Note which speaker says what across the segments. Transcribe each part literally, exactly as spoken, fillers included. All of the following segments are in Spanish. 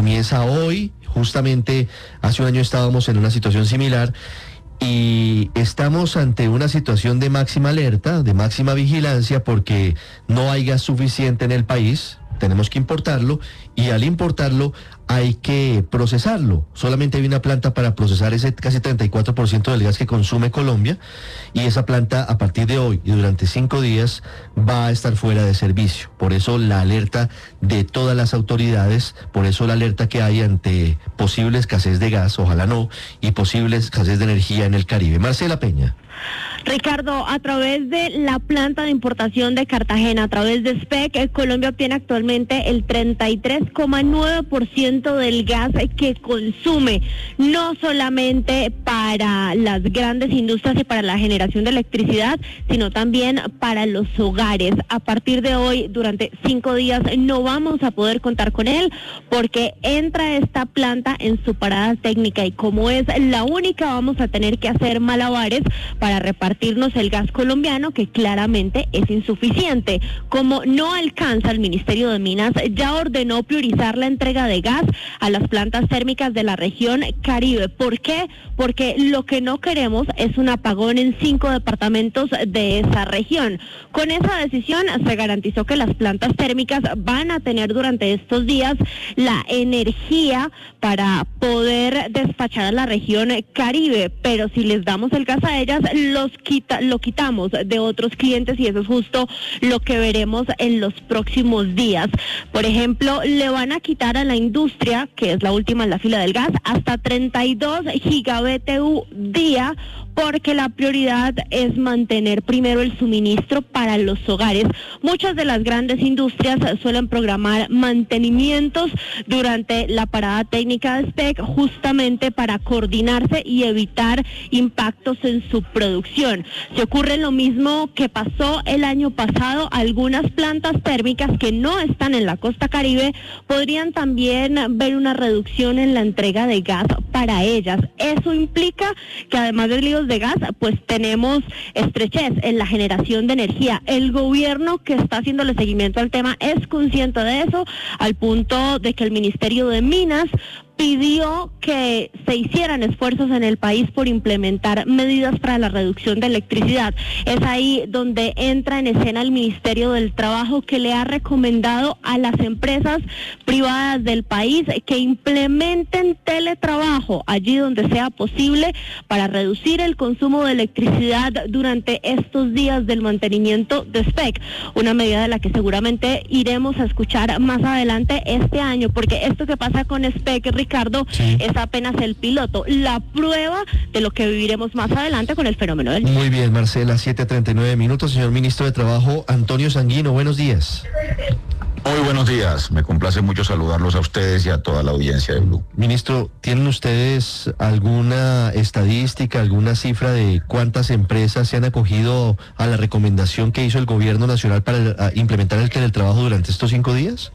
Speaker 1: comienza hoy. Justamente hace un año estábamos en una situación similar y estamos ante una situación de máxima alerta, de máxima vigilancia, porque no hay gas suficiente en el país, tenemos que importarlo, y al importarlo hay que procesarlo. Solamente hay una planta para procesar ese casi treinta y cuatro por ciento del gas que consume Colombia, y esa planta a partir de hoy y durante cinco días va a estar fuera de servicio. Por eso la alerta de todas las autoridades, por eso la alerta que hay ante posible escasez de gas, ojalá no, y posible escasez de energía en el Caribe. Marcela Peña.
Speaker 2: Ricardo, a través de la planta de importación de Cartagena, a través de S P E C, Colombia obtiene actualmente el treinta y tres coma nueve por ciento del gas que consume, no solamente para las grandes industrias y para la generación de electricidad, sino también para los hogares. A partir de hoy, durante cinco días, no vamos a poder contar con él porque entra esta planta en su parada técnica y como es la única, vamos a tener que hacer malabares para repartirnos el gas colombiano, que claramente es insuficiente. Como no alcanza, el Ministerio de Minas ya ordenó priorizar la entrega de gas a las plantas térmicas de la región Caribe. ¿Por qué? Porque lo que no queremos es un apagón en cinco departamentos de esa región. Con esa decisión se garantizó que las plantas térmicas van a tener durante estos días la energía para poder despachar a la región Caribe, pero si les damos el gas a ellas, los quita, lo quitamos de otros clientes y eso es justo lo que veremos en los próximos días. Por ejemplo, le van a quitar a la industria, que es la última en la fila del gas, hasta treinta y dos giga B T U día, porque la prioridad es mantener primero el suministro para los hogares. Muchas de las grandes industrias suelen programar mantenimientos durante la parada técnica de S P E C justamente para coordinarse y evitar impactos en su producción. Se ocurre lo mismo que pasó el año pasado. Algunas plantas térmicas que no están en la costa Caribe podrían también ver una reducción en la entrega de gas para ellas. Eso implica que además de líos de gas, pues tenemos estrechez en la generación de energía. El gobierno que está haciéndole seguimiento al tema es consciente de eso, al punto de que el Ministerio de Minas pidió que se hicieran esfuerzos en el país por implementar medidas para la reducción de electricidad. Es ahí donde entra en escena el Ministerio del Trabajo, que le ha recomendado a las empresas privadas del país que implementen teletrabajo allí donde sea posible para reducir el consumo de electricidad durante estos días del mantenimiento de S P E C. Una medida de la que seguramente iremos a escuchar más adelante este año, porque esto que pasa con S P E C, Ricardo, sí, es apenas el piloto, la prueba de lo que viviremos más adelante con el fenómeno del niño.
Speaker 1: Muy bien, Marcela, siete treinta y nueve minutos. Señor Ministro de Trabajo, Antonio Sanguino, buenos días.
Speaker 3: Muy buenos días, me complace mucho saludarlos a ustedes y a toda la audiencia de Blue.
Speaker 1: Ministro, ¿tienen ustedes alguna estadística, alguna cifra de cuántas empresas se han acogido a la recomendación que hizo el gobierno nacional para implementar el teletrabajo durante estos cinco días?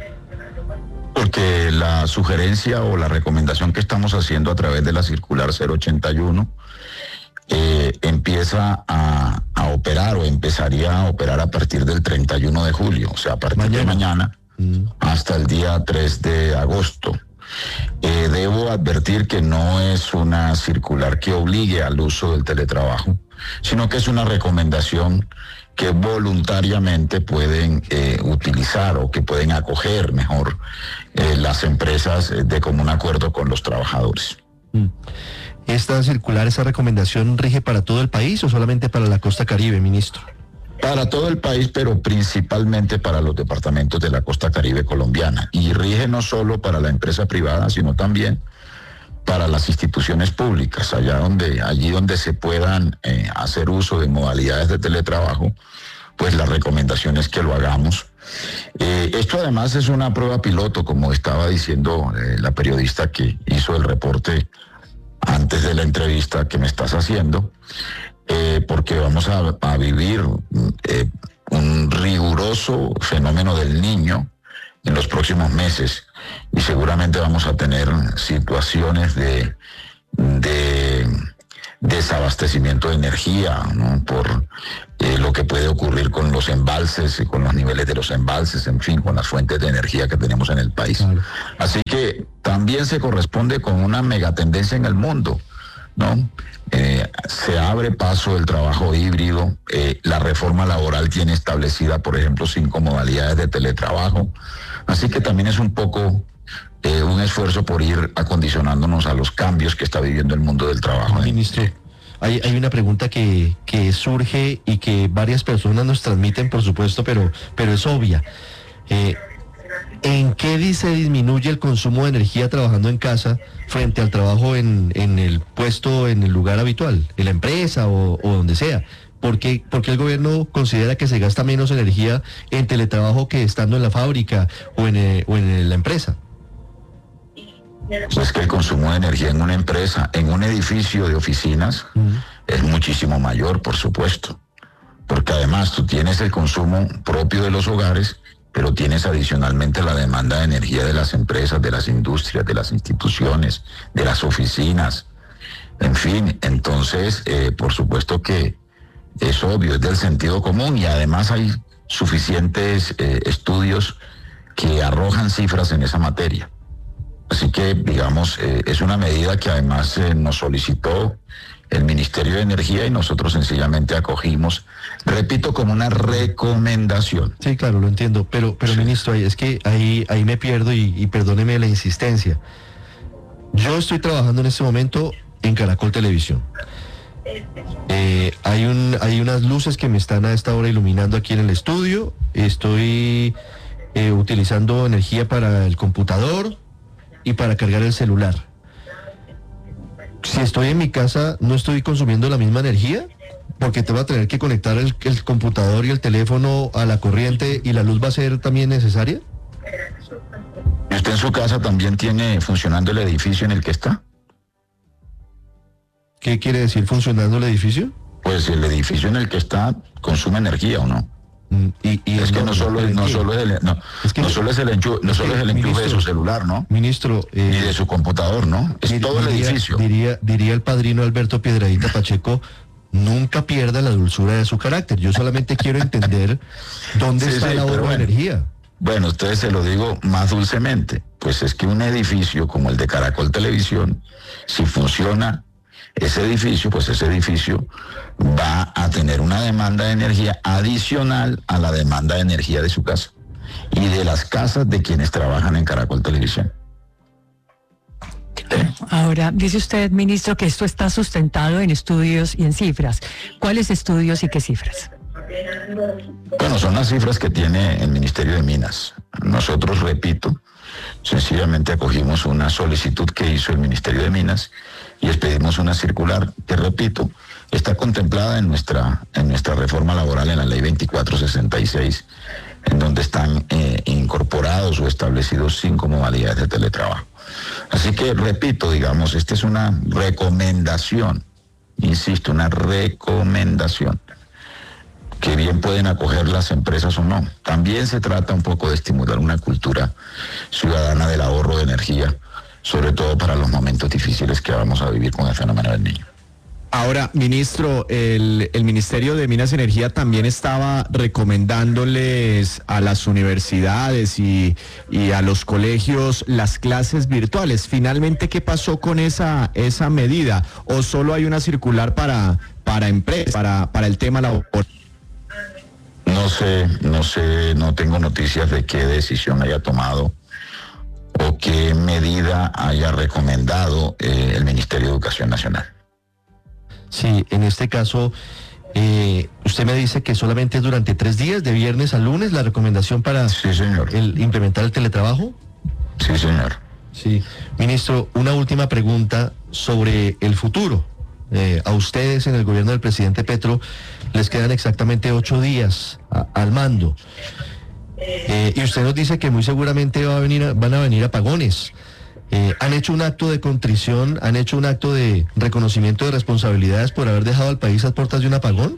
Speaker 3: Porque la sugerencia o la recomendación que estamos haciendo a través de la circular cero ochenta y uno eh, empieza a, a operar o empezaría a operar a partir del treinta y uno de julio, o sea, a partir mañana. de mañana mm. hasta el día tres de agosto. Eh, debo advertir que no es una circular que obligue al uso del teletrabajo, sino que es una recomendación que voluntariamente pueden eh, utilizar o que pueden acoger mejor eh, las empresas eh, de común acuerdo con los trabajadores.
Speaker 1: ¿Esta circular, esa recomendación rige para todo el país o solamente para la costa Caribe, ministro?
Speaker 3: Para todo el país, pero principalmente para los departamentos de la costa Caribe colombiana. Y rige no solo para la empresa privada, sino también para las instituciones públicas, allá donde, allí donde se puedan eh, hacer uso de modalidades de teletrabajo, pues la recomendación es que lo hagamos. Eh, esto además es una prueba piloto, como estaba diciendo eh, la periodista que hizo el reporte antes de la entrevista que me estás haciendo, eh, porque vamos a, a vivir eh, un riguroso fenómeno del Niño en los próximos meses y seguramente vamos a tener situaciones de, de, desabastecimiento de energía, ¿no? Por eh, lo que puede ocurrir con los embalses y con los niveles de los embalses, en fin, con las fuentes de energía que tenemos en el país. Claro. Así que también se corresponde con una megatendencia en el mundo, ¿no? Eh, se abre paso el trabajo híbrido, eh, la reforma laboral tiene establecida, por ejemplo, cinco modalidades de teletrabajo, así que también es un poco eh, un esfuerzo por ir acondicionándonos a los cambios que está viviendo el mundo del trabajo.
Speaker 1: Ministro, hay, hay una pregunta que, que surge y que varias personas nos transmiten, por supuesto, pero, pero es obvia. Eh, ¿En qué se disminuye el consumo de energía trabajando en casa frente al trabajo en, en el puesto, en el lugar habitual, en la empresa o, o donde sea? ¿Por qué, ¿Por qué el gobierno considera que se gasta menos energía en teletrabajo que estando en la fábrica o en, el, o en la empresa?
Speaker 3: Pues que el consumo de energía en una empresa, en un edificio de oficinas, uh-huh. es muchísimo mayor, por supuesto. Porque además tú tienes el consumo propio de los hogares, pero tienes adicionalmente la demanda de energía de las empresas, de las industrias, de las instituciones, de las oficinas. En fin, entonces, eh, por supuesto que es obvio, es del sentido común y además hay suficientes eh, estudios que arrojan cifras en esa materia. Así que, digamos, eh, es una medida que además eh, nos solicitó el Ministerio de Energía y nosotros sencillamente acogimos, repito, como una recomendación.
Speaker 1: Sí, claro, lo entiendo, pero, pero sí. Ministro, es que ahí, ahí me pierdo y, y perdóneme la insistencia. Yo estoy trabajando en este momento en Caracol Televisión. Eh, hay, un, hay unas luces que me están a esta hora iluminando aquí en el estudio. Estoy eh, utilizando energía para el computador y para cargar el celular. Si estoy en mi casa, ¿no estoy consumiendo la misma energía? Porque te va a tener que conectar el, el computador y el teléfono a la corriente y la luz va a ser también necesaria.
Speaker 3: ¿Y usted en su casa también tiene funcionando el edificio en el que está?
Speaker 1: ¿Qué quiere decir funcionando el edificio?
Speaker 3: Pues el edificio en el que está consume energía, ¿o no? Y, y es que no, no solo es, no solo es el no, es que no solo es el enchufe, no solo es el enchufe ministro, de su celular, ¿no?
Speaker 1: Ministro,
Speaker 3: eh, ni de su computador, ¿no? Es dir, todo el
Speaker 1: diría,
Speaker 3: edificio.
Speaker 1: Diría, diría el padrino Alberto Piedradita Pacheco, nunca pierda la dulzura de su carácter. Yo solamente quiero entender dónde sí, está sí, el ahorro bueno, de energía.
Speaker 3: Bueno, ustedes se lo digo más dulcemente. Pues es que un edificio como el de Caracol Televisión, si funciona ese edificio, pues ese edificio va a tener una demanda de energía adicional a la demanda de energía de su casa y de las casas de quienes trabajan en Caracol Televisión.
Speaker 4: Ahora, dice usted, ministro, que esto está sustentado en estudios y en cifras. ¿Cuáles estudios y qué cifras?
Speaker 3: Bueno, son las cifras que tiene el Ministerio de Minas. Nosotros, repito, sencillamente acogimos una solicitud que hizo el Ministerio de Minas y expedimos una circular que, repito, está contemplada en nuestra, en nuestra reforma laboral en la ley veinticuatro sesenta y seis, en donde están eh, incorporados o establecidos cinco modalidades de teletrabajo. Así que, repito, digamos, esta es una recomendación, insisto, una recomendación, que bien pueden acoger las empresas o no. También se trata un poco de estimular una cultura ciudadana del ahorro de energía, sobre todo para los momentos difíciles que vamos a vivir con el fenómeno del Niño.
Speaker 5: Ahora, ministro, el, el Ministerio de Minas y Energía también estaba recomendándoles a las universidades y, y a los colegios las clases virtuales. Finalmente, ¿qué pasó con esa, esa medida? ¿O solo hay una circular para, para empresas, para, para el tema laboral?
Speaker 3: No sé, no sé, no tengo noticias de qué decisión haya tomado o qué medida haya recomendado eh, el Ministerio de Educación Nacional.
Speaker 1: Sí, en este caso, eh, usted me dice que solamente es durante tres días, de viernes a lunes, la recomendación para
Speaker 3: sí, señor.
Speaker 1: El, implementar el teletrabajo.
Speaker 3: Sí, señor.
Speaker 1: Sí, ministro, una última pregunta sobre el futuro. Eh, a ustedes en el gobierno del presidente Petro les quedan exactamente ocho días a, al mando. Eh, y usted nos dice que muy seguramente va a venir, van a venir apagones. Eh, ¿Han hecho un acto de contrición, han hecho un acto de reconocimiento de responsabilidades por haber dejado al país a puertas de un apagón?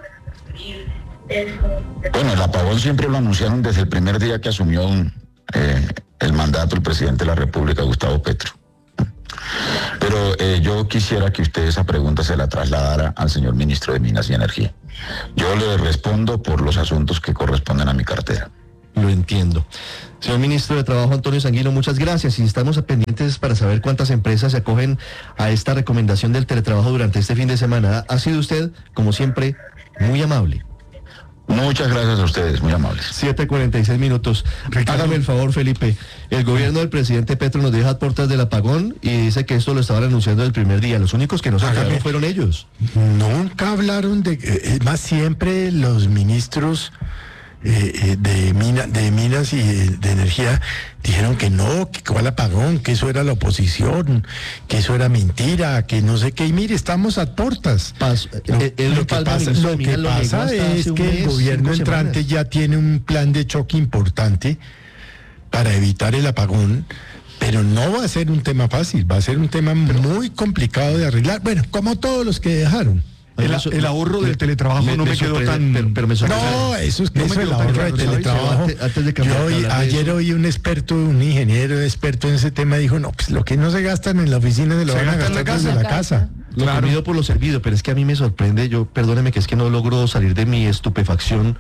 Speaker 3: Bueno, el apagón siempre lo anunciaron desde el primer día que asumió eh, el mandato el presidente de la República, Gustavo Petro. Pero eh, yo quisiera que usted esa pregunta se la trasladara al señor ministro de Minas y Energía. Yo le respondo por los asuntos que corresponden a mi cartera.
Speaker 1: Lo entiendo. Señor ministro de Trabajo, Antonio Sanguino, muchas gracias. Y estamos pendientes para saber cuántas empresas se acogen a esta recomendación del teletrabajo durante este fin de semana. Ha sido usted, como siempre, muy amable.
Speaker 3: Muchas gracias a ustedes, muy amables.
Speaker 1: siete cuarenta y seis minutos.
Speaker 6: Ricardo.
Speaker 1: Hágame el favor, Felipe. El gobierno del presidente Petro nos deja a puertas del apagón y dice que esto lo estaban anunciando el primer día. Los únicos que no se
Speaker 6: Hágame.
Speaker 1: fueron ellos.
Speaker 6: Nunca hablaron de... Es más, siempre los ministros eh, eh, de, mina, de Minas y de, de Energía dijeron que no, que cuál apagón, que eso era la oposición, que eso era mentira, que no sé qué. Y mire, estamos a puertas.
Speaker 1: Pas-
Speaker 6: Lo,
Speaker 1: eh, eh,
Speaker 6: lo
Speaker 1: lo
Speaker 6: que
Speaker 1: Palma,
Speaker 6: pasa,
Speaker 1: ministro
Speaker 6: lo
Speaker 1: de
Speaker 6: que
Speaker 1: Minas, lo negó
Speaker 6: pasa
Speaker 1: hasta
Speaker 6: es
Speaker 1: hace un
Speaker 6: que el
Speaker 1: mes,
Speaker 6: gobierno
Speaker 1: cinco
Speaker 6: entrante
Speaker 1: semanas.
Speaker 6: ya tiene un plan de choque importante para evitar el apagón, pero no va a ser un tema fácil, va a ser un tema muy complicado de arreglar. Bueno, como todos los que dejaron.
Speaker 1: Ay,
Speaker 7: El,
Speaker 1: me so-
Speaker 7: el ahorro
Speaker 1: me-
Speaker 7: del teletrabajo
Speaker 1: me-
Speaker 7: no
Speaker 1: me
Speaker 7: me, quedó
Speaker 1: sorprende,
Speaker 7: tan...
Speaker 1: pero- pero me sorprende.
Speaker 6: No, eso es que
Speaker 7: No me
Speaker 6: eso el
Speaker 7: quedó tan
Speaker 6: ahorro
Speaker 7: claro,
Speaker 6: de
Speaker 7: ¿sabes?
Speaker 6: teletrabajo.
Speaker 1: Antes- antes de cambiar
Speaker 6: Yo
Speaker 1: de
Speaker 6: oí-
Speaker 1: hablar de
Speaker 6: ayer
Speaker 1: eso.
Speaker 6: oí un experto, un ingeniero experto en ese tema, dijo, no, pues lo que no se gastan en la oficina se lo
Speaker 7: Se
Speaker 6: van a
Speaker 7: gasta en la
Speaker 6: gastar desde
Speaker 7: casa.
Speaker 6: la casa.
Speaker 1: Lo
Speaker 7: Claro.
Speaker 1: comido por lo servido, pero es que a mí me sorprende, yo, perdóneme que es que no logro salir de mi estupefacción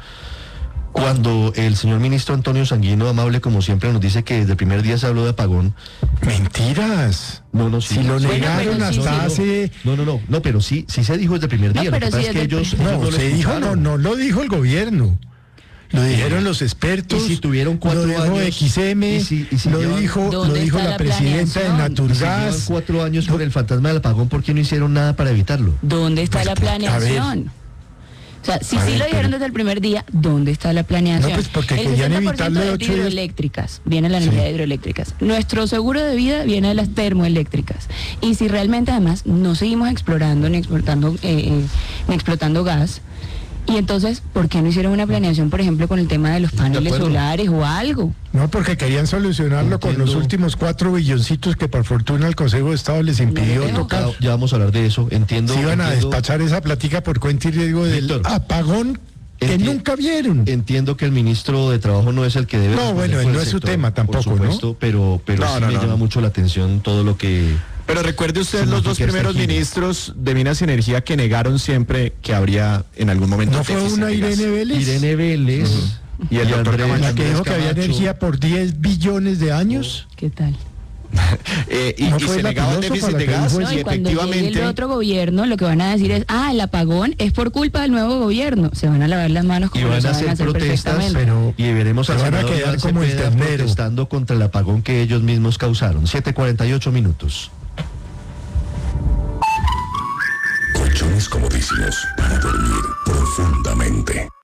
Speaker 1: cuando el señor ministro Antonio Sanguino, amable como siempre, nos dice que desde el primer día se habló de apagón.
Speaker 6: Mentiras.
Speaker 1: No, no, sí.
Speaker 6: Si lo
Speaker 1: Bueno,
Speaker 6: negaron
Speaker 8: pero sí,
Speaker 6: hasta
Speaker 8: sí.
Speaker 6: hace...
Speaker 1: No, no, no, no, pero sí, sí se dijo desde el primer
Speaker 8: No,
Speaker 1: día. Lo
Speaker 8: pero
Speaker 1: que pasa
Speaker 8: sí
Speaker 1: es que
Speaker 8: desde el
Speaker 1: ellos,
Speaker 8: primer-
Speaker 1: ellos
Speaker 6: No,
Speaker 1: lo
Speaker 6: se dijo, no,
Speaker 1: escucharon.
Speaker 6: no lo dijo el gobierno. Lo dijeron los expertos.
Speaker 1: Y si tuvieron cuatro
Speaker 6: lo dijo
Speaker 1: años,
Speaker 6: X M,
Speaker 1: y si- y si
Speaker 6: lo
Speaker 1: llevan-
Speaker 6: dijo, lo
Speaker 8: ¿Dónde
Speaker 6: dijo
Speaker 8: está
Speaker 6: la
Speaker 8: la
Speaker 6: presidenta de
Speaker 8: planeación?
Speaker 1: Si llevan
Speaker 6: Naturgas.
Speaker 1: cuatro años con el fantasma del apagón, ¿por qué no hicieron nada para evitarlo?
Speaker 8: ¿Dónde está
Speaker 6: Pues,
Speaker 8: la
Speaker 6: porque, a
Speaker 8: planeación? O sea, si
Speaker 6: A
Speaker 8: sí
Speaker 6: ver,
Speaker 8: lo dijeron
Speaker 6: pero-
Speaker 8: desde el primer día, ¿dónde está la planeación?
Speaker 6: No, pues, porque
Speaker 8: el
Speaker 6: querían
Speaker 8: sesenta por
Speaker 6: evitarlo
Speaker 8: ciento
Speaker 6: de
Speaker 8: es
Speaker 6: ocho
Speaker 8: de
Speaker 6: días.
Speaker 8: hidroeléctricas, viene la energía
Speaker 6: Sí.
Speaker 8: de hidroeléctricas. Nuestro seguro de vida viene de las termoeléctricas. Y si realmente además no seguimos explorando ni exportando, eh, eh, ni explotando gas, y entonces, ¿por qué no hicieron una planeación, por ejemplo, con el tema de los paneles
Speaker 1: acuerdo.
Speaker 8: solares o algo?
Speaker 6: No, porque querían solucionarlo con los
Speaker 1: Entiendo.
Speaker 6: últimos cuatro billoncitos que por fortuna el Consejo de Estado les impidió
Speaker 8: No, no, no.
Speaker 6: tocar.
Speaker 1: Ya, ya vamos a hablar de eso, entiendo.
Speaker 6: Se iban a
Speaker 1: entiendo-
Speaker 6: despachar esa platica por cuenta y riesgo del
Speaker 1: Víctor,
Speaker 6: apagón que
Speaker 1: enti-
Speaker 6: nunca vieron.
Speaker 1: Entiendo que el ministro de Trabajo no es el que debe
Speaker 6: No,
Speaker 1: responder
Speaker 6: bueno,
Speaker 1: por
Speaker 6: no
Speaker 1: el
Speaker 6: es su
Speaker 1: sector,
Speaker 6: tema tampoco,
Speaker 1: por supuesto, pero, pero
Speaker 5: No,
Speaker 1: sí
Speaker 5: no,
Speaker 1: me
Speaker 5: no,
Speaker 1: llama
Speaker 5: no.
Speaker 1: mucho la atención todo lo que...
Speaker 5: Pero recuerde usted
Speaker 1: Sí,
Speaker 5: los
Speaker 1: no,
Speaker 5: dos
Speaker 1: que hasta
Speaker 5: primeros
Speaker 1: aquí.
Speaker 5: ministros de Minas y Energía que negaron siempre que habría en algún momento
Speaker 6: ¿No fue
Speaker 5: déficit
Speaker 6: una
Speaker 5: de gas.
Speaker 6: Irene Vélez?
Speaker 1: Irene Vélez
Speaker 5: Y el doctor
Speaker 1: Andrés-
Speaker 5: Camacho.
Speaker 6: La que dijo que había
Speaker 1: Camacho.
Speaker 6: energía por diez billones de años.
Speaker 8: ¿Qué tal?
Speaker 5: Eh, y,
Speaker 6: ¿No
Speaker 5: y
Speaker 6: fue
Speaker 5: se
Speaker 6: la
Speaker 5: negaba el
Speaker 6: filósofa
Speaker 5: déficit
Speaker 6: la
Speaker 5: de
Speaker 6: que
Speaker 5: gas
Speaker 6: dijo
Speaker 8: No,
Speaker 5: y
Speaker 8: y cuando llegue
Speaker 5: efectivamente...
Speaker 8: el otro gobierno, lo que van a decir es, ah, el apagón es por culpa del nuevo gobierno. Se van a lavar las manos
Speaker 1: y
Speaker 8: como
Speaker 1: van
Speaker 8: lo
Speaker 1: a
Speaker 8: saben
Speaker 1: hacer
Speaker 8: hacer
Speaker 1: protestas,
Speaker 8: perfectamente.
Speaker 6: pero-
Speaker 1: y veremos al
Speaker 6: se van a
Speaker 1: senador
Speaker 6: quedar
Speaker 1: Iván
Speaker 6: como el
Speaker 1: Cepeda
Speaker 6: ternero.
Speaker 1: protestando contra el apagón que ellos mismos causaron. siete cuarenta y ocho minutos.
Speaker 9: Colchones comodísimos para dormir profundamente.